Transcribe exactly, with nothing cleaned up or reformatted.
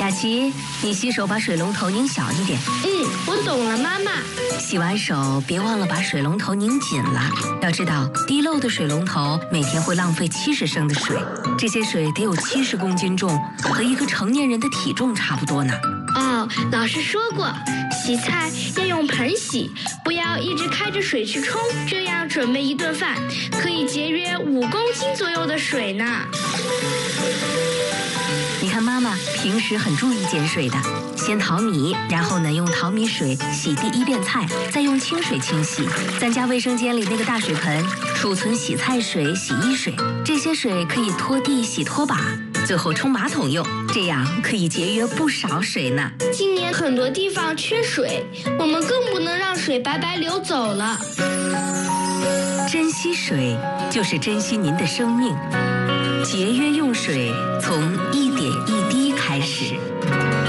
雅琪，你洗手把水龙头拧小一点。 嗯，我懂了，妈妈。 洗完手别忘了把水龙头拧紧了。要知道，滴漏的水龙头每天会浪费七十升的水，这些水得有七十公斤重，和一个成年人的体重差不多呢。 哦，老师说过，洗菜要用盆洗，不要一直开着水去冲，这样准备一顿饭可以节约五公斤左右的水呢。 你看妈妈平时很注意节水的，先淘米，然后呢用淘米水洗第一遍菜，再用清水清洗。咱家卫生间里那个大水盆储存洗菜水、洗衣水，这些水可以拖地、洗拖把，最后冲马桶用，这样可以节约不少水呢。 今年很多地方缺水，我们更不能让水白白流走了。 珍惜水，就是珍惜您的生命。节约用水，从一点一滴